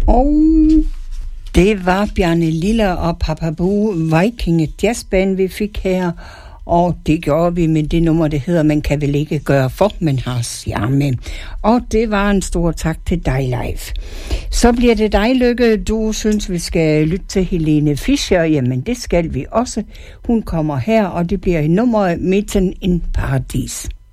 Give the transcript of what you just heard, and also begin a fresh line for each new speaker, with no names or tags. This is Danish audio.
Og det var Bjarne Lille og Papa Bue Viking jazzband, vi fik her. Og det gjorde vi med det nummer, det hedder Man kan vel ikke gøre for, men har charme. Og det var en stor tak til dig, Leif. Så bliver det dig, Lykke. Du synes, vi skal lytte til Helene Fischer. Jamen, det skal vi også. Hun kommer her, og det bliver i nummeret Mitten in Paradis.